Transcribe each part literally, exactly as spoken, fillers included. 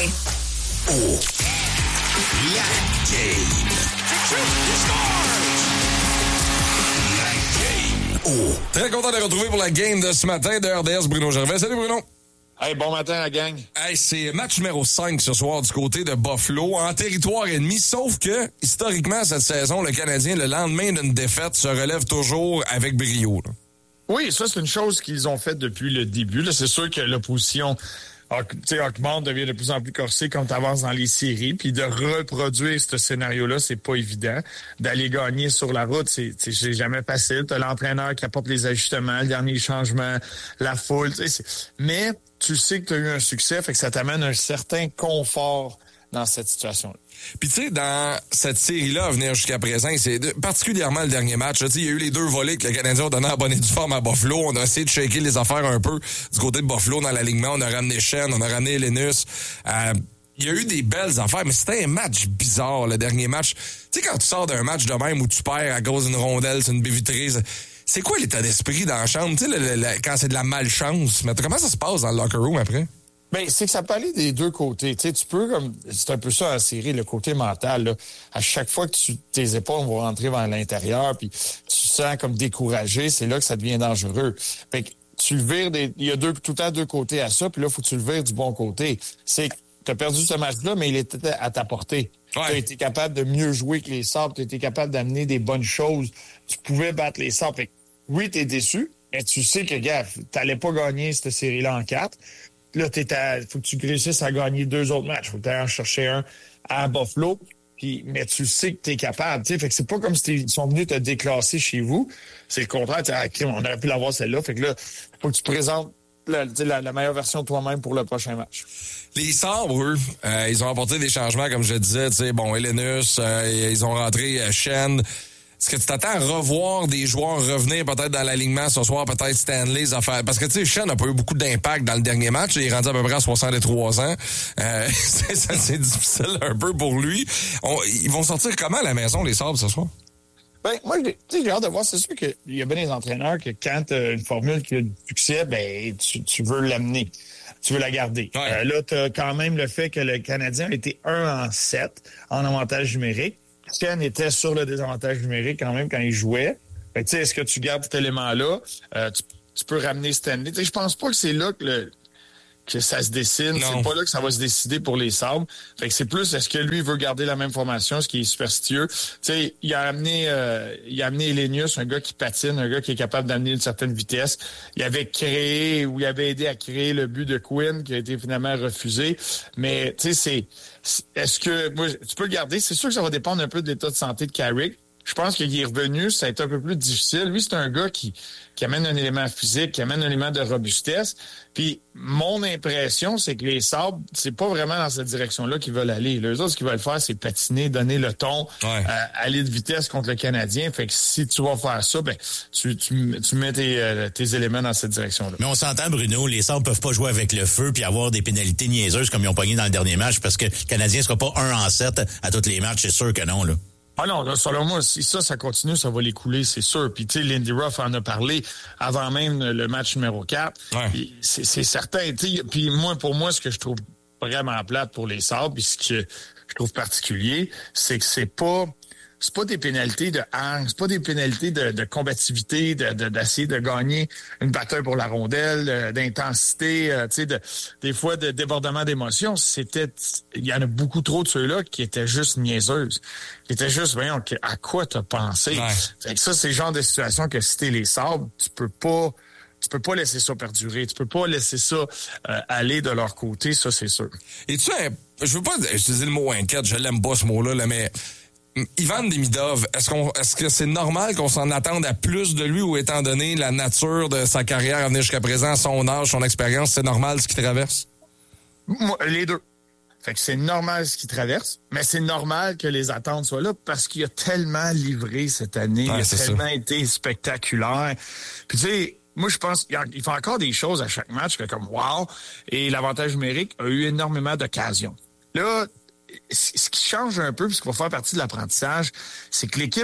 Martin. Oh, la game. La game. Oh. Très content de les retrouver pour la game de ce matin de R D S. Bruno Gervais. Salut Bruno. Hey, bon matin la gang. Hey, c'est match numéro cinq ce soir du côté de Buffalo, en territoire ennemi, sauf que, historiquement, cette saison, le Canadien, le lendemain d'une défaite, se relève toujours avec brio. Là. Oui, ça, c'est une chose qu'ils ont faite depuis le début. Là. C'est sûr que l'opposition augmente, devient de plus en plus corsée quand tu avances dans les séries. Puis de reproduire ce scénario-là, c'est pas évident. D'aller gagner sur la route, c'est, c'est jamais facile. Tu as l'entraîneur qui apporte les ajustements, le dernier changement, la foule. C'est... Mais tu sais que tu as eu un succès, fait que ça t'amène un certain confort dans cette situation-là. Puis tu sais, dans cette série-là, à venir jusqu'à présent, c'est de, particulièrement le dernier match, il y a eu les deux volets que le Canadien a donné à bonne et due forme à Buffalo. On a essayé de shaker les affaires un peu du côté de Buffalo dans l'alignement. On a ramené Schenn, on a ramené Linus. Euh, il y a eu des belles affaires, mais c'était un match bizarre, le dernier match. Tu sais, quand tu sors d'un match de même où tu perds à cause d'une rondelle, c'est une baie vitrée, c'est quoi l'état d'esprit dans la chambre? Tu sais, le, le, le, quand c'est de la malchance, mais comment ça se passe dans le locker room après? Ben, c'est que ça peut aller des deux côtés. Tu sais, tu peux, comme, c'est un peu ça en série, le côté mental, là. À chaque fois que tu, tes épaules vont rentrer vers l'intérieur, puis tu sens comme découragé, c'est là que ça devient dangereux. Fait que tu le vires des, il y a deux, tout le temps deux côtés à ça, puis là, faut que tu le vires du bon côté. C'est que t'as perdu ce match-là, mais il était à ta portée. Ouais. Tu as été capable de mieux jouer que les Sabres, tu as été capable d'amener des bonnes choses. Tu pouvais battre les Sabres. Fait que, oui, t'es déçu, mais tu sais que, gars, t'allais pas gagner cette série-là en quatre. Là, t'es à, faut que tu réussisses à gagner deux autres matchs. Faut que tu ailles en chercher un à Buffalo. Puis, mais tu sais que t'es capable. T'sais. Fait que c'est pas comme si ils sont venus te déclasser chez vous. C'est le contraire. Ah, on aurait pu l'avoir celle-là. Fait que là, faut que tu présentes la, la, la meilleure version de toi-même pour le prochain match. Les Sabres, eux, euh, ils ont apporté des changements, comme je le disais. Tu sais, bon, Linus, euh, ils ont rentré euh, Schenn. Est-ce que tu t'attends à revoir des joueurs revenir peut-être dans l'alignement ce soir, peut-être Stanley, affaires? Parce que, tu sais, Schenn n'a pas eu beaucoup d'impact dans le dernier match. Il est rendu à peu près à soixante-trois ans. Euh, c'est, c'est difficile un peu pour lui. On, ils vont sortir comment à la maison, les Sabres, ce soir? Ben, moi, tu sais, j'ai hâte de voir. C'est sûr qu'il y a bien des entraîneurs que quand tu as une formule qui a du succès, ben, tu, tu veux l'amener. Tu veux la garder. Ouais. Euh, là, tu as quand même le fait que le Canadien a été un en sept en avantage numérique. Schenn était sur le désavantage numérique quand même quand il jouait. Fait que, tu sais, est-ce que tu gardes cet élément-là? Euh, tu, tu peux ramener Stanley. Tu sais, je pense pas que c'est là que, le, que ça se dessine. Non. C'est pas là que ça va se décider pour les Sabres. Fait que c'est plus, est-ce que lui veut garder la même formation, ce qui est superstitieux? Tu sais, il a amené, euh, il a amené Elenius, un gars qui patine, un gars qui est capable d'amener une certaine vitesse. Il avait créé, ou il avait aidé à créer le but de Quinn, qui a été finalement refusé. Mais, tu sais, c'est, est-ce que, moi, tu peux le garder? C'est sûr que ça va dépendre un peu de l'état de santé de Carrick. Je pense qu'il est revenu, ça a été un peu plus difficile. Lui, c'est un gars qui, qui amène un élément physique, qui amène un élément de robustesse. Puis, mon impression, c'est que les Sabres, c'est pas vraiment dans cette direction-là qu'ils veulent aller. Les autres, ce qu'ils veulent faire, c'est patiner, donner le ton, ouais. euh, aller de vitesse contre le Canadien. Fait que si tu vas faire ça, ben, tu, tu, tu mets tes, euh, tes éléments dans cette direction-là. Mais on s'entend, Bruno, les Sabres peuvent pas jouer avec le feu puis avoir des pénalités niaiseuses comme ils ont pogné dans le dernier match parce que le Canadien sera pas un en sept à tous les matchs, c'est sûr que non, là. Ah non, là, selon moi, si ça, ça continue, ça va les couler, c'est sûr. Puis, tu sais, Lindy Ruff en a parlé avant même le match numéro quatre. Ouais. C'est, c'est certain. Puis, moi, pour moi, ce que je trouve vraiment plate pour les Sabres, puis ce que je trouve particulier, c'est que c'est pas... C'est pas des pénalités de hang, c'est pas des pénalités de, de combativité, de, de, d'essayer de gagner une bataille pour la rondelle, euh, d'intensité, euh, tu sais, de, des fois de débordement d'émotions. C'était, il y en a beaucoup trop de ceux-là qui étaient juste niaiseuses, qui étaient juste, voyons, à quoi t'as pensé. Ouais. Fait que ça, c'est le genre de situation que si t'es les Sabres, tu peux pas, tu peux pas laisser ça perdurer, tu peux pas laisser ça euh, aller de leur côté, ça c'est sûr. Et tu sais, je veux pas utiliser le mot inquiète, je l'aime pas ce mot-là, là, mais Ivan Demidov, est-ce qu'on, est-ce que c'est normal qu'on s'en attende à plus de lui ou étant donné la nature de sa carrière à venir jusqu'à présent, son âge, son expérience, c'est normal ce qu'il traverse? Moi, les deux. Fait que c'est normal ce qu'il traverse, mais c'est normal que les attentes soient là parce qu'il a tellement livré cette année, ouais, il a tellement ça. été spectaculaire. Puis tu sais, moi je pense qu'il fait encore des choses à chaque match que comme wow, et l'avantage numérique a eu énormément d'occasions. Là, ce qui change un peu, puis ce qui va faire partie de l'apprentissage, c'est que l'équipe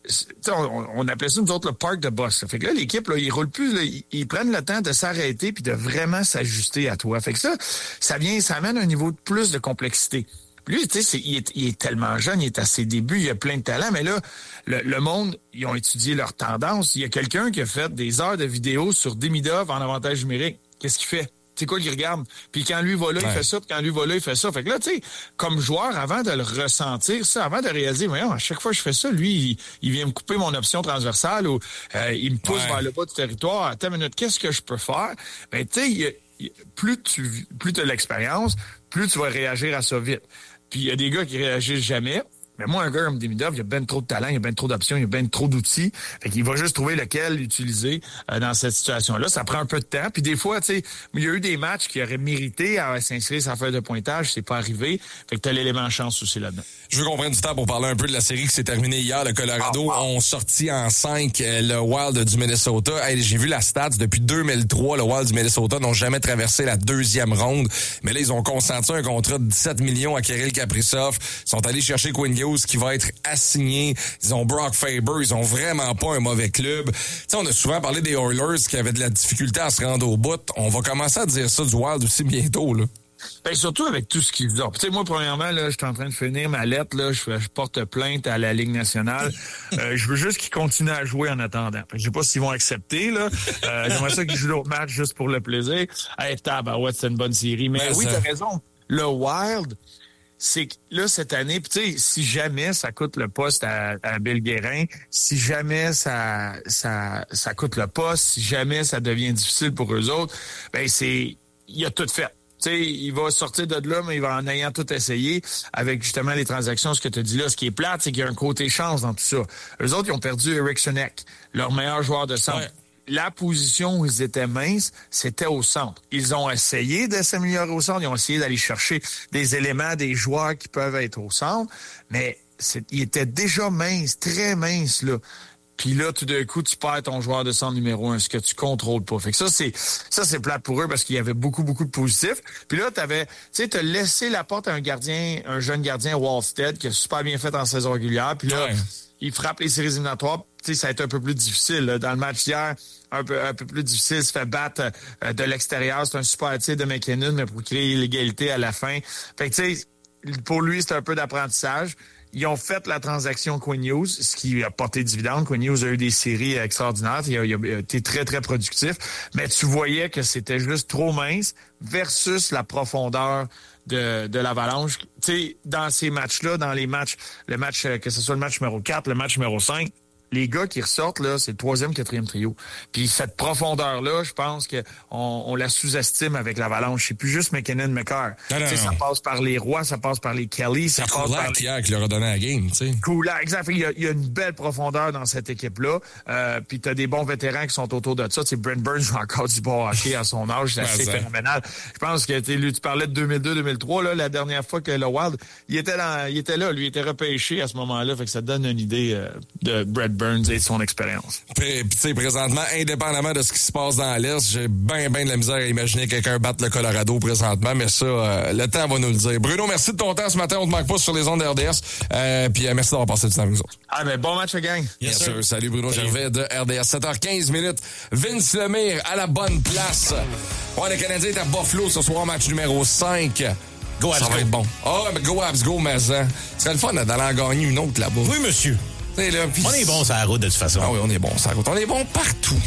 on, on appelait ça, nous autres, le parc de boss. Là. Fait que là, l'équipe, là, ils roulent plus, là, ils, ils prennent le temps de s'arrêter puis de vraiment s'ajuster à toi. Fait que ça, ça vient, ça amène un niveau de plus de complexité. Lui, tu sais, il est, il est tellement jeune, il est à ses débuts, il a plein de talent, mais là, le, le monde, ils ont étudié leurs tendances. Il y a quelqu'un qui a fait des heures de vidéos sur Demidov en avantage numérique. Qu'est-ce qu'il fait? C'est quoi qu'il regarde? Puis quand lui va là, ouais. il fait ça, puis quand lui va là, il fait ça. Fait que là, tu sais, comme joueur, avant de le ressentir, ça, avant de réaliser, voyons, à chaque fois que je fais ça, lui, il, il vient me couper mon option transversale ou euh, il me pousse ouais. vers le bas du territoire. Attends une minute, qu'est-ce que je peux faire? Ben, tu sais, plus tu plus tu as l'expérience, plus tu vas réagir à ça vite. Puis il y a des gars qui réagissent jamais. Mais moi, un gars comme Demidov, il y a ben trop de talent, il y a ben trop d'options, il y a ben trop d'outils. Fait qu'il va juste trouver lequel utiliser euh, dans cette situation-là. Ça prend un peu de temps. Puis des fois, tu sais, il y a eu des matchs qui auraient mérité à s'inscrire sur la feuille de pointage. C'est pas arrivé. Fait que t'as l'élément chance aussi là-dedans. Je veux qu'on prenne du temps pour parler un peu de la série qui s'est terminée hier. Le Colorado oh, oh. ont sorti en cinq le Wild du Minnesota. Hey, j'ai vu la stats. Depuis deux mille trois, le Wild du Minnesota n'ont jamais traversé la deuxième ronde. Mais là, ils ont consenti un contrat de dix-sept millions à Kirill Kaprizov. Ils sont allés chercher Quinn Hughes qui va être assigné. Ils ont Brock Faber. Ils ont vraiment pas un mauvais club. Tu sais, on a souvent parlé des Oilers qui avaient de la difficulté à se rendre au bout. On va commencer à dire ça du Wild aussi bientôt, là. Ben surtout avec tout ce qu'ils ont. Tu sais, moi, premièrement, là, je suis en train de finir ma lettre, là, je, je porte plainte à la Ligue nationale. Euh, je veux juste qu'ils continuent à jouer en attendant. Je sais pas s'ils vont accepter, là. Euh, j'aimerais ça qu'ils jouent l'autre match juste pour le plaisir. Hey, tabarouette, c'est une bonne série. Mais ben, oui, ça... t'as raison. Le Wild, c'est que là, cette année, tu sais, si jamais ça coûte le poste à, à Bill Guérin, si jamais ça, ça, ça coûte le poste, si jamais ça devient difficile pour eux autres, ben c'est, il a tout fait. Tu sais, il va sortir de là, mais il va en ayant tout essayé avec justement les transactions, ce que tu as dit là. Ce qui est plate, c'est qu'il y a un côté chance dans tout ça. Eux autres, ils ont perdu Eric Schoeneck, leur meilleur joueur de centre. Ouais. La position où ils étaient minces, c'était au centre. Ils ont essayé de s'améliorer au centre. Ils ont essayé d'aller chercher des éléments, des joueurs qui peuvent être au centre, mais c'est, ils étaient déjà minces, très minces, là. Puis là, tout d'un coup, tu perds ton joueur de centre numéro un, ce que tu contrôles pas. Fait que ça, c'est ça, c'est plate pour eux parce qu'il y avait beaucoup, beaucoup de positifs. Puis là, t'avais, tu sais, t'as laissé la porte à un gardien, un jeune gardien, Wallstead, qui a super bien fait en saison régulière. Puis là, ouais. il frappe les séries éliminatoires. Tu sais, ça a été un peu plus difficile. Là. Dans le match d'hier, un peu, un peu plus difficile. Il se fait battre euh, de l'extérieur. C'est un super tir de McKinnon, mais pour créer l'égalité à la fin. Fait que, tu sais, pour lui, c'est un peu d'apprentissage. Ils ont fait la transaction Quinn Hughes, ce qui a porté dividende. Quinn Hughes a eu des séries extraordinaires. Il a, il a été très, très productif. Mais tu voyais que c'était juste trop mince versus la profondeur de, de l'Avalanche. Tu sais, dans ces matchs-là, dans les matchs, le match, que ce soit le match numéro quatre, le match numéro cinq, les gars qui ressortent, là, c'est le troisième, quatrième trio. Puis cette profondeur-là, je pense qu'on on la sous-estime avec l'Avalanche. C'est plus juste McKinnon, McCarr. Non, non, non. Ça passe par les Roy, ça passe par les Kelly, ça passe par les... hier qui leur a donné la game, tu sais. Cool, exact. Il y, a, il y a une belle profondeur dans cette équipe-là. Euh, puis t'as des bons vétérans qui sont autour de ça. T'sais, Brent Burns joue encore du bon hockey à son âge. C'est assez phénoménal. Je pense que tu parlais de deux mille deux deux mille trois, là, la dernière fois que le Wild, il était, dans, il était là, lui, il était repêché à ce moment-là. Fait que ça te donne une idée euh, de Brent Burns et de son expérience. Puis, tu sais, présentement, indépendamment de ce qui se passe dans l'Est, j'ai bien, bien de la misère à imaginer quelqu'un battre le Colorado présentement, mais ça, euh, le temps va nous le dire. Bruno, merci de ton temps ce matin. On te manque pas sur les ondes de R D S. Euh, puis, euh, merci d'avoir passé du temps avec nous autres. Ah, ben, bon match, gang. Bien yes, sûr. Salut, Bruno Salut. Gervais de R D S. sept heures quinze minutes. Vince Lemire à la bonne place. Ouais, le Canadien est à Buffalo ce soir, match numéro cinq. Go Abs, ça va être bon. Ah, oh, mais go Abs, go Mazan. Ce serait le fun d'aller en gagner une autre là-bas. Oui, monsieur. Là, pis... On est bon sur la route de toute façon. Ah oui, on est bon sur la route. On est bon partout.